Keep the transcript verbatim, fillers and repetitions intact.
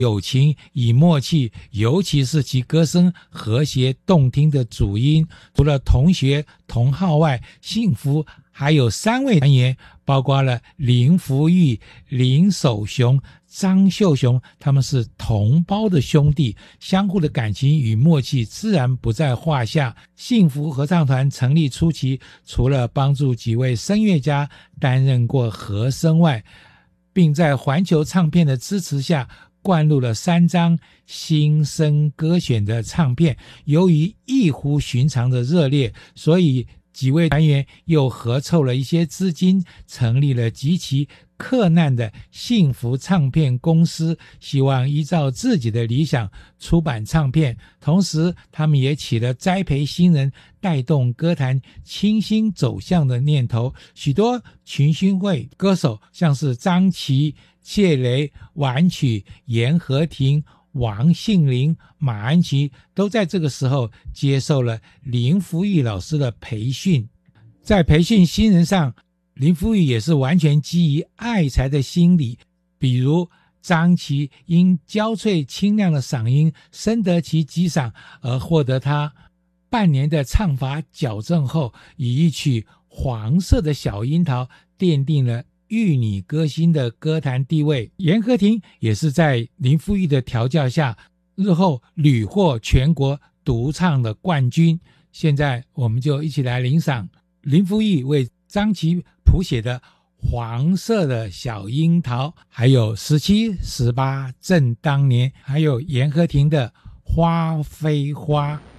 友情以默契，尤其是其歌声和谐动听的主音。除了同学同号外，幸福还有三位团员，包括了林福玉、林守雄、张秀雄，他们是同胞的兄弟，相互的感情与默契自然不在话下。幸福合唱团成立初期，除了帮助几位声乐家担任过和声外，并在环球唱片的支持下灌入了三张新生歌选的唱片。由于异乎寻常的热烈，所以几位团员又合凑了一些资金，成立了极其克难的幸福唱片公司，希望依照自己的理想出版唱片。同时他们也起了栽培新人、带动歌坛清新走向的念头。许多群星会歌手，像是张琪、谢雷、婉曲、严和庭、王信林、马安琪，都在这个时候接受了林福玉老师的培训。在培训新人上，林福玉也是完全基于爱才的心理，比如张琪因娇脆清亮的嗓音深得其激赏，而获得他半年的唱法矫正后，以一曲黄色的小樱桃奠定了玉女歌星的歌坛地位。严和庭也是在林福玉的调教下，日后屡获全国独唱的冠军。现在我们就一起来领赏林福玉为张琪谱写的黄色的小樱桃，还有十七、十八正当年，还有严和庭的花非花。